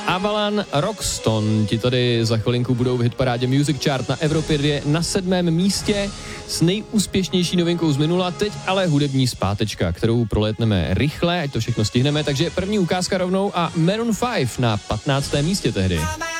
Avalan Rockston ti tady za chvilinku budou v hitparádě Music Chart na Evropě 2 na 7. místě s nejúspěšnější novinkou z minula, teď ale hudební zpátečka, kterou prolétneme rychle, ať to všechno stihneme, takže první ukázka rovnou a Maroon 5 na 15. místě tehdy.